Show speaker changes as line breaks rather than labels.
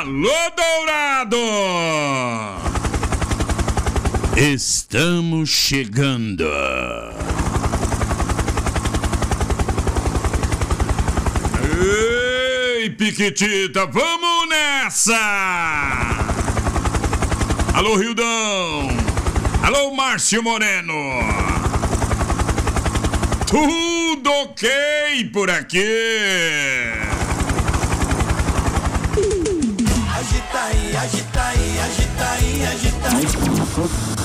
Alô, Dourado! Estamos chegando. Ei, Piquitita, vamos nessa! Alô, Rildão! Alô, Márcio Moreno! Tudo ok por aqui?
Agita aí, agita aí, agita aí, agita aí.